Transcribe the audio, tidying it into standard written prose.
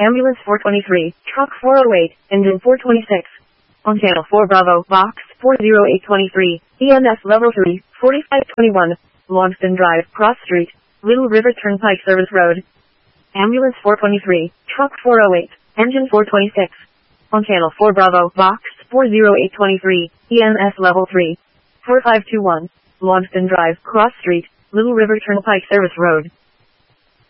Ambulance 423, Truck 408, Engine 426. On Channel 4 Bravo, Box 40823, EMS Level 3, 4521, Longston Drive, Cross Street, Little River Turnpike Service Road. Ambulance 423, Truck 408, Engine 426. On Channel 4 Bravo, Box 40823, EMS Level 3, 4521, Longston Drive, Cross Street, Little River Turnpike Service Road.